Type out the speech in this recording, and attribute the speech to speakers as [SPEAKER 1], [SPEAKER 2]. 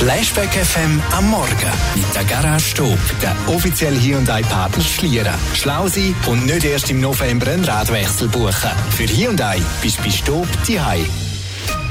[SPEAKER 1] Flashback FM am Morgen mit der Garage Stop, der offizielle Hyundai-Partner Schlieren. Schlau sein und nicht erst im November einen Radwechsel buchen. Für Hyundai bist du bei Stop zu Hause.